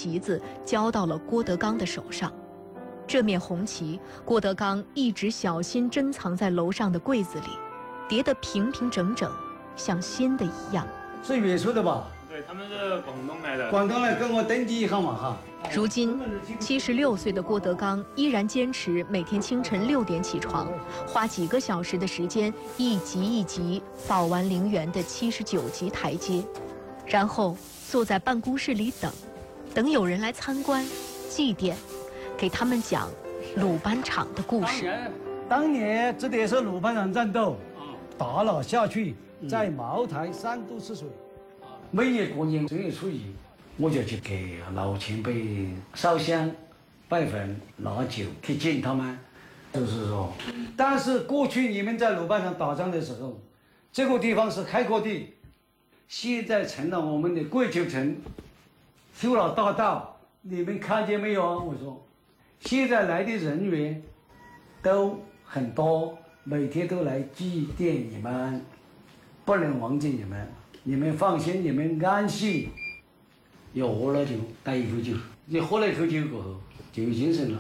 旗子交到了郭德纲的手上。这面红旗，郭德纲一直小心珍藏在楼上的柜子里，叠得平平整整，像新的一样。 是原初的吧？ 对，他们是广东来的。 广东来跟我登记一下嘛哈。 如今76岁的郭德纲依然坚持每天清晨6点起床，花几个小时的时间一级一级扫完陵园的79级台阶，然后坐在办公室里等有人来参观、祭奠，给他们讲鲁班场的故事。 当年这里也是鲁班场战斗，打了下去，在茅台3度赤水。每年过年正月初1，我就去给老前辈烧香、拜坟、拿酒去敬他们。就是说，但是过去你们在鲁班场打仗的时候，这个地方是开阔地，现在成了我们的桂球城，修了大道，你们看见没有啊？我说，现在来的人员都很多，每天都来祭奠你们，不能忘记你们。你们放心，你们安心。要喝了就带一口酒，你喝了一口酒过后就有精神了。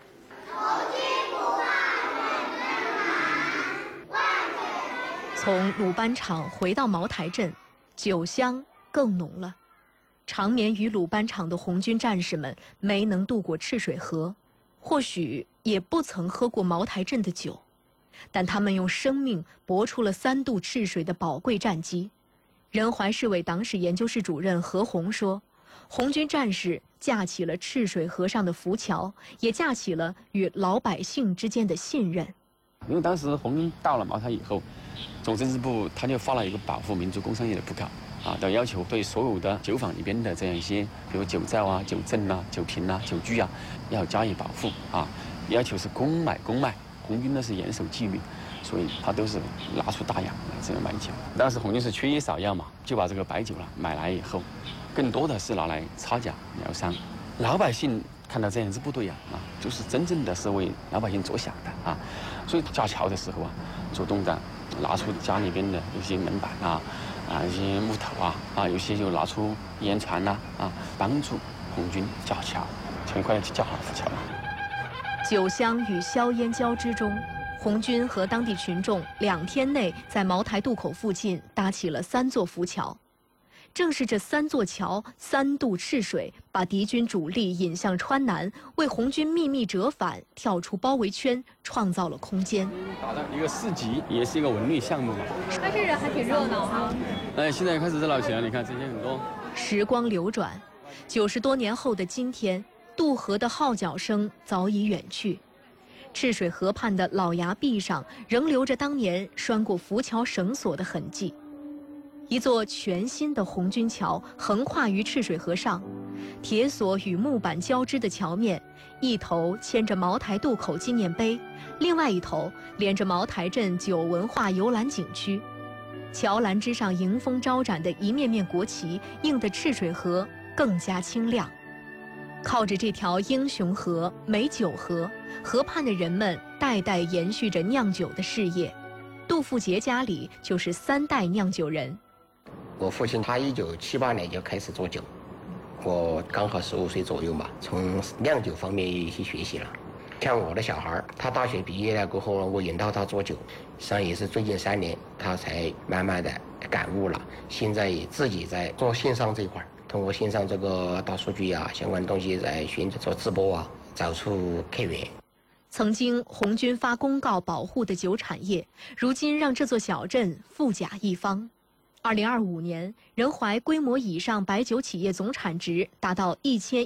从鲁班场回到茅台镇，酒香更浓了。长眠于鲁班场的红军战士们没能渡过赤水河，或许也不曾喝过茅台镇的酒，但他们用生命搏出了3渡赤水的宝贵战绩。仁怀市委党史研究室主任何红说，红军战士架起了赤水河上的浮桥，也架起了与老百姓之间的信任。 因为当时红军到了茅台以后，总政治部他就发了一个保护民族工商业的布告的要求，对所有的酒坊里边的这样一些，比如酒窖啊、酒镇啊、酒瓶啊、酒具啊，要加以保护要求是公卖。红军呢是严守纪律，所以他都是拿出大洋来这样卖酒。当时红军是缺少药嘛，就把这个白酒买来以后，更多的是拿来擦假疗伤。老百姓看到这样子不对就是真正的是为老百姓着想的所以架桥的时候主动的拿出家里边的有些门板一些木头有些就拿出烟船帮助红军架桥，很快就架好浮桥了。 酒香与硝烟交织中，红军和当地群众2天内在茅台渡口附近搭起了3座浮桥。正是这3座桥3渡赤水，把敌军主力引向川南，为红军秘密折返、跳出包围圈创造了空间。 打造一个市集，也是一个文旅项目嘛。 但是人还挺热闹现在开始热闹起来，你看这些很多。 时光流转，90多年后的今天，渡河的号角声早已远去，赤水河畔的老崖壁上仍留着当年拴过浮桥绳索的痕迹。一座全新的红军桥横跨于赤水河上，铁索与木板交织的桥面，一头牵着茅台渡口纪念碑，另外一头连着茅台镇酒文化游览景区。桥栏之上迎风招展的一面面国旗，映得赤水河更加清亮。靠着这条英雄河、美酒河，河畔的人们代代延续着酿酒的事业。杜富杰家里就是3代酿酒人。 我父亲他1978年就开始做酒，我刚好15岁左右嘛，从酿酒方面去学习了。像我的小孩，他大学毕业了过后，我引导他做酒，实际上也是最近3年他才慢慢的感悟了。现在也自己在做线上这块，通过线上这个大数据相关东西在做直播找出客源。 曾经红军发公告保护的酒产业，如今让这座小镇富甲一方。2025年，仁怀规模以上白酒企业总产值达到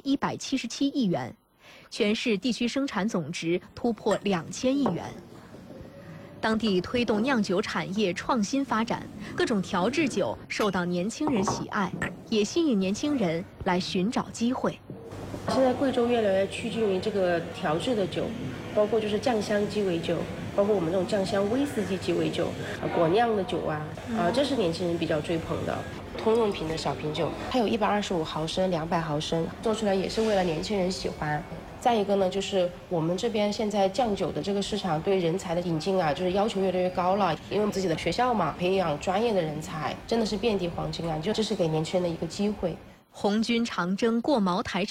1177亿元，全市地区生产总值突破2000亿元。当地推动酿酒产业创新发展，各种调制酒受到年轻人喜爱，也吸引年轻人来寻找机会。 现在贵州越来越趋近于这个调制的酒，包括就是酱香鸡尾酒，包括我们这种酱香威士忌鸡尾酒，果酿的酒这是年轻人比较追捧的。通用瓶的小瓶酒，它有125毫升、200毫升，做出来也是为了年轻人喜欢。再一个呢，就是我们这边现在酱酒的这个市场对人才的引进就是要求越来越高了，因为我们自己的学校嘛，培养专业的人才真的是遍地黄金这是给年轻人的一个机会。 红军长征过茅台